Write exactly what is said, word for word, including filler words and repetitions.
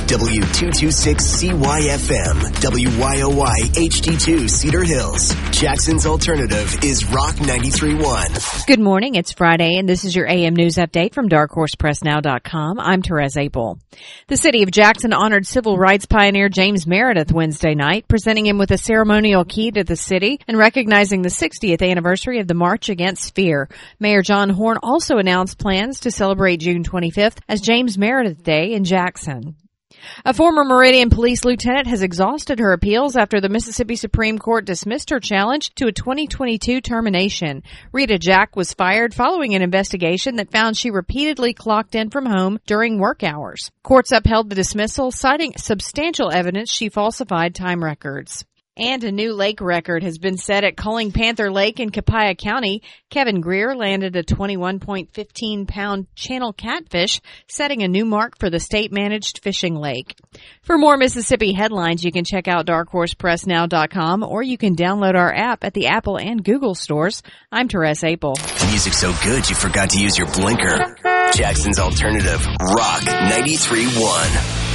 W two twenty-six C Y F M, W Y O Y H D two Cedar Hills. Jackson's alternative is Rock ninety-three point one. Good morning. It's Friday, and this is your A M News Update from dark horse press now dot com. I'm Therese Apel. The city of Jackson honored civil rights pioneer James Meredith Wednesday night, presenting him with a ceremonial key to the city and recognizing the sixtieth anniversary of the March Against Fear. Mayor John Horn also announced plans to celebrate June twenty-fifth as James Meredith Day in Jackson. A former Meridian police lieutenant has exhausted her appeals after the Mississippi Supreme Court dismissed her challenge to a twenty twenty-two termination. Rita Jack was fired following an investigation that found she repeatedly clocked in from home during work hours. Courts upheld the dismissal, citing substantial evidence she falsified time records. And a new lake record has been set at Culling Panther Lake in Copiah County. Kevin Greer landed a twenty-one point one five pound channel catfish, setting a new mark for the state-managed fishing lake. For more Mississippi headlines, you can check out dark horse press now dot com, or you can download our app at the Apple and Google stores. I'm Therese Apel. Music's so good you forgot to use your blinker. Jackson's alternative, Rock ninety-three point one.